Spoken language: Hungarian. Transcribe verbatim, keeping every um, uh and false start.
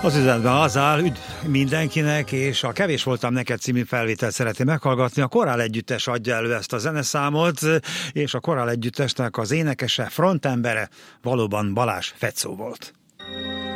Az üzenetben az áll, üdv mindenkinek, és a Kevés voltam neked című felvételt szeretném meghallgatni. A Korál Együttes adja elő ezt a zeneszámot, és a Korál Együttesnek az énekese, frontembere valóban Balázs Fecó volt.